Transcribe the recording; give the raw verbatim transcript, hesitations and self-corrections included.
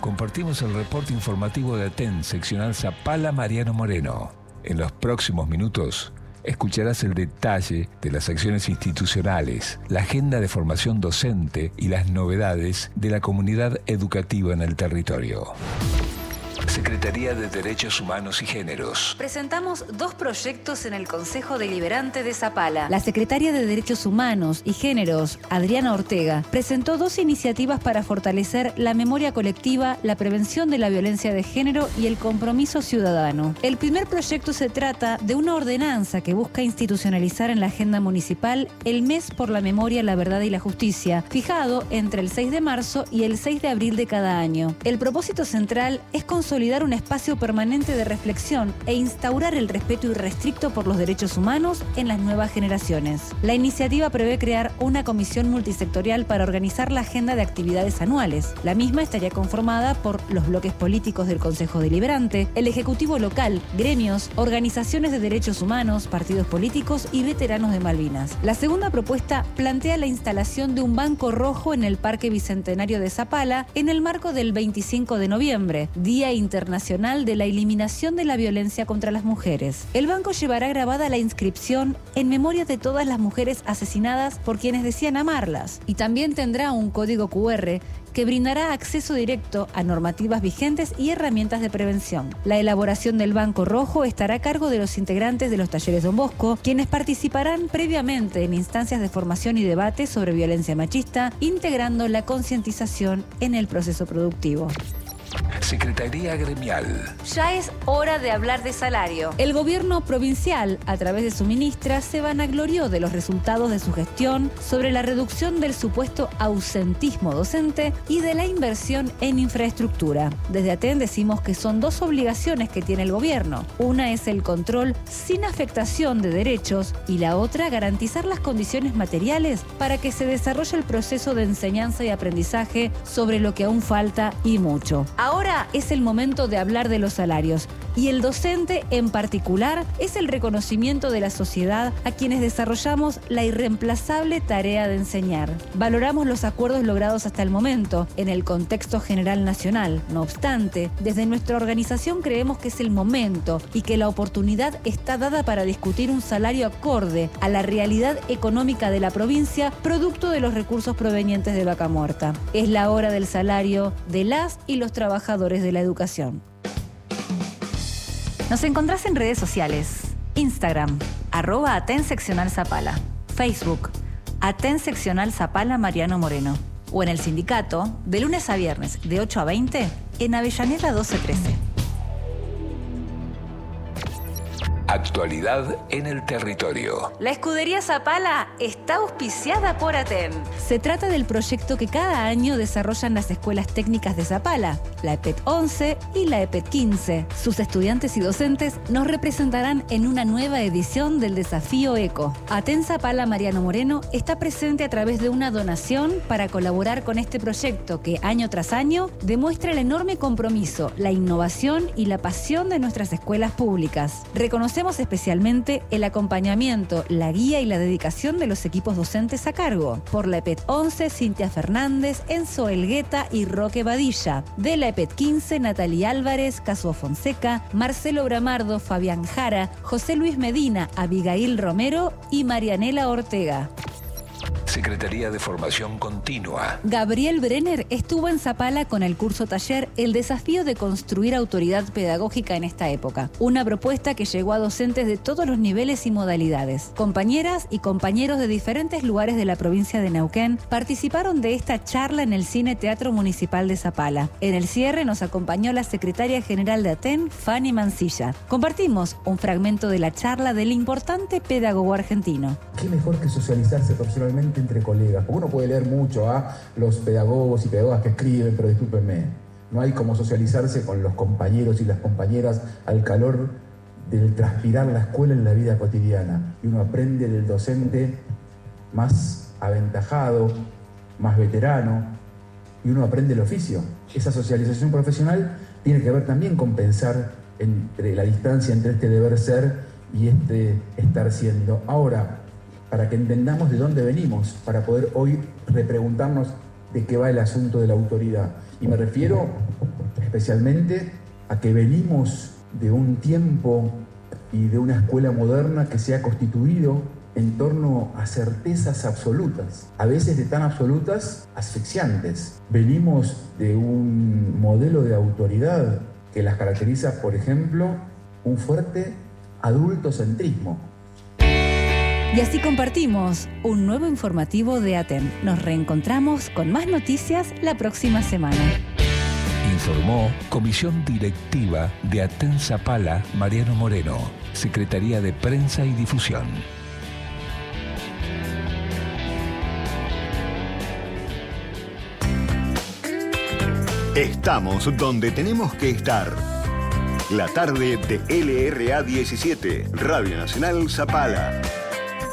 compartimos el reporte informativo de Aten, seccional Zapala Mariano Moreno. En los próximos minutos escucharás el detalle de las acciones institucionales, la agenda de formación docente y las novedades de la comunidad educativa en el territorio. Secretaría de Derechos Humanos y Géneros. Presentamos dos proyectos en el Consejo Deliberante de Zapala. La secretaria de Derechos Humanos y Géneros, Adriana Ortega, presentó dos iniciativas para fortalecer la memoria colectiva, la prevención de la violencia de género y el compromiso ciudadano. El primer proyecto se trata de una ordenanza que busca institucionalizar en la agenda municipal el mes por la memoria, la verdad y la justicia, fijado entre el seis de marzo y el seis de abril de cada año. El propósito central es consolidar un espacio permanente de reflexión e instaurar el respeto irrestricto por los derechos humanos en las nuevas generaciones. La iniciativa prevé crear una comisión multisectorial para organizar la agenda de actividades anuales. La misma estaría conformada por los bloques políticos del Consejo Deliberante, el Ejecutivo local, gremios, organizaciones de derechos humanos, partidos políticos y veteranos de Malvinas. La segunda propuesta plantea la instalación de un banco rojo en el Parque Bicentenario de Zapala en el marco del veinticinco de noviembre, Día Internacional de la Eliminación de la Violencia contra las Mujeres. El banco llevará grabada la inscripción en memoria de todas las mujeres asesinadas por quienes decían amarlas, y también tendrá un código cu erre que brindará acceso directo a normativas vigentes y herramientas de prevención. La elaboración del Banco Rojo estará a cargo de los integrantes de los talleres Don Bosco, quienes participarán previamente en instancias de formación y debate sobre violencia machista, integrando la concientización en el proceso productivo. Secretaría Gremial. Ya es hora de hablar de salario. El gobierno provincial, a través de su ministra, se vanaglorió de los resultados de su gestión sobre la reducción del supuesto ausentismo docente y de la inversión en infraestructura. Desde Aten decimos que son dos obligaciones que tiene el gobierno. Una es el control sin afectación de derechos y la otra garantizar las condiciones materiales para que se desarrolle el proceso de enseñanza y aprendizaje, sobre lo que aún falta y mucho. Ahora es el momento de hablar de los salarios, y el docente en particular es el reconocimiento de la sociedad a quienes desarrollamos la irreemplazable tarea de enseñar. Valoramos los acuerdos logrados hasta el momento en el contexto general nacional. No obstante, desde nuestra organización creemos que es el momento y que la oportunidad está dada para discutir un salario acorde a la realidad económica de la provincia, producto de los recursos provenientes de Vaca Muerta. Es la hora del salario de las y los trabajadores de la educación. Nos encontrás en redes sociales: Instagram, arroba Aten Seccional Zapala, Facebook, Aten Seccional Zapala Mariano Moreno, o en el sindicato, de lunes a viernes, de ocho a veinte, en Avellaneda doce trece. Actualidad en el territorio. La escudería Zapala está auspiciada por Aten. Se trata del proyecto que cada año desarrollan las escuelas técnicas de Zapala, la E P E T once y la E P E T quince. Sus estudiantes y docentes nos representarán en una nueva edición del Desafío Eco. Aten Zapala Mariano Moreno está presente a través de una donación para colaborar con este proyecto que año tras año demuestra el enorme compromiso, la innovación y la pasión de nuestras escuelas públicas. Reconocemos especialmente el acompañamiento, la guía y la dedicación de los equipos docentes a cargo. Por la E P E T once, Cintia Fernández, Enzo Elgueta y Roque Badilla. De la E P E T quince, Natalia Álvarez, Casuo Fonseca, Marcelo Bramardo, Fabián Jara, José Luis Medina, Abigail Romero y Marianela Ortega. Secretaría de Formación Continua. Gabriel Brenner estuvo en Zapala con el curso taller El desafío de construir autoridad pedagógica en esta época. Una propuesta que llegó a docentes de todos los niveles y modalidades. Compañeras y compañeros de diferentes lugares de la provincia de Neuquén participaron de esta charla en el Cine Teatro Municipal de Zapala. En el cierre nos acompañó la secretaria general de Aten, Fanny Mancilla. Compartimos un fragmento de la charla del importante pedagogo argentino. ¿Qué mejor que socializarse profesionalmente entre colegas? Porque uno puede leer mucho a los pedagogos y pedagogas que escriben, pero discúlpenme, no hay como socializarse con los compañeros y las compañeras al calor del transpirar la escuela en la vida cotidiana. Y uno aprende del docente más aventajado, más veterano, y uno aprende el oficio. Esa socialización profesional tiene que ver también con pensar entre la distancia entre este deber ser y este estar siendo. Ahora, para que entendamos de dónde venimos, para poder hoy repreguntarnos de qué va el asunto de la autoridad. Y me refiero especialmente a que venimos de un tiempo y de una escuela moderna que se ha constituido en torno a certezas absolutas, a veces de tan absolutas, asfixiantes. Venimos de un modelo de autoridad que las caracteriza, por ejemplo, un fuerte adultocentrismo. Y así compartimos un nuevo informativo de ATEN. Nos reencontramos con más noticias la próxima semana. Informó Comisión Directiva de ATEN Zapala, Mariano Moreno, Secretaría de Prensa y Difusión. Estamos donde tenemos que estar. La tarde de L R A diecisiete, Radio Nacional Zapala.